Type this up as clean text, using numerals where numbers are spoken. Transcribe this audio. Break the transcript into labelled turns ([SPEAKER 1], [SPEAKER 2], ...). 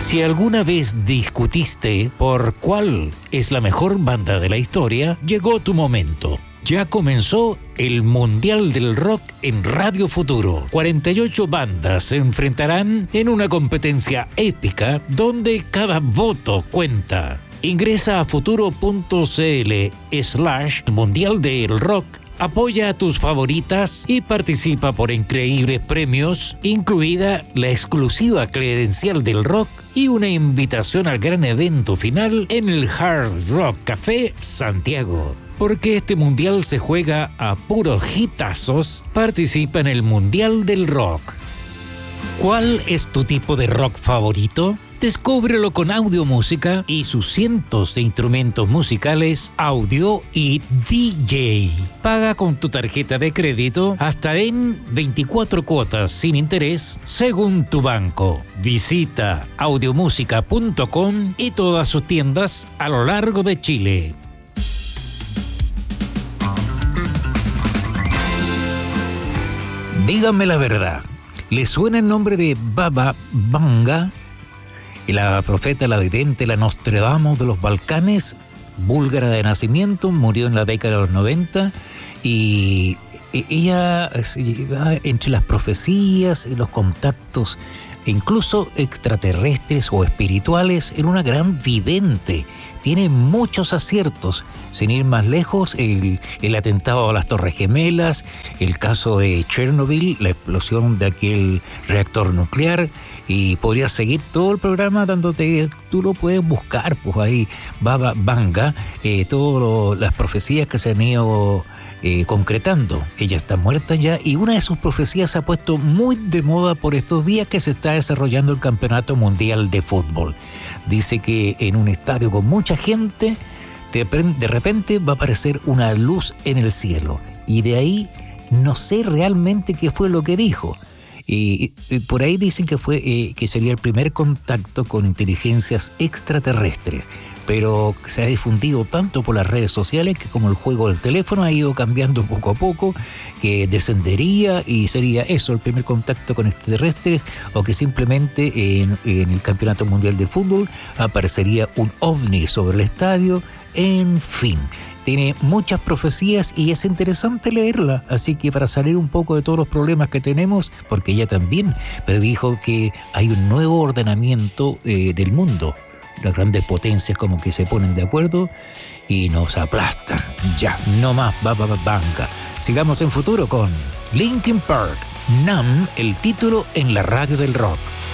[SPEAKER 1] Si alguna vez discutiste por cuál es la mejor banda de la historia, llegó tu momento. Ya comenzó el Mundial del Rock en Radio Futuro. 48 bandas se enfrentarán en una competencia épica donde cada voto cuenta. Ingresa a futuro.cl/Mundial del Rock. Apoya a tus favoritas y participa por increíbles premios, incluida la exclusiva credencial del rock y una invitación al gran evento final en el Hard Rock Café Santiago. Porque este mundial se juega a puros hitazos, participa en el Mundial del Rock. ¿Cuál es tu tipo de rock favorito? Descúbrelo con Audio Música y sus cientos de instrumentos musicales, audio y DJ. Paga con tu tarjeta de crédito hasta en 24 cuotas sin interés según tu banco. Visita audiomusica.com y todas sus tiendas a lo largo de Chile. Díganme la verdad, ¿le suena el nombre de Baba Vanga? La profeta, la vidente, la Nostradamus de los Balcanes, búlgara de nacimiento, murió en la década de los 90 y ella entre las profecías y los contactos, incluso extraterrestres o espirituales, era una gran vidente. Tiene muchos aciertos. Sin ir más lejos, el atentado a las Torres Gemelas, el caso de Chernobyl, la explosión de aquel reactor nuclear, y podrías seguir todo el programa dándote, tú lo puedes buscar, pues ahí, Baba Vanga, todas las profecías que se han ido concretando. Ella está muerta ya y una de sus profecías se ha puesto muy de moda por estos días que se está desarrollando el Campeonato Mundial de Fútbol. Dice que en un estadio con mucha gente, de repente va a aparecer una luz en el cielo. Y de ahí no sé realmente qué fue lo que dijo. Y por ahí dicen que que sería el primer contacto con inteligencias extraterrestres. Pero se ha difundido tanto por las redes sociales que como el juego del teléfono ha ido cambiando poco a poco, que descendería y sería eso, el primer contacto con extraterrestres, o que simplemente en el Campeonato Mundial de Fútbol aparecería un ovni sobre el estadio. En fin, tiene muchas profecías y es interesante leerla, así que para salir un poco de todos los problemas que tenemos, porque ella también predijo que hay un nuevo ordenamiento del mundo. Las grandes potencias como que se ponen de acuerdo y nos aplastan. Ya, no más Baba Vanga. Sigamos en Futuro con Linkin Park, Numb, el título en la radio del rock.